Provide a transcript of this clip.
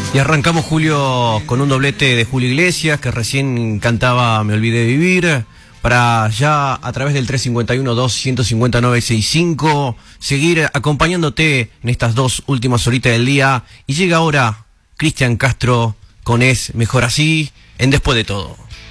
Y arrancamos, Julio, con un doblete de Julio Iglesias, que recién cantaba Me olvidé de vivir, para ya a través del 351-2-159-65 seguir acompañándote en estas dos últimas horitas del día. Y llega ahora Cristian Castro con Es Mejor Así, en Después de Todo.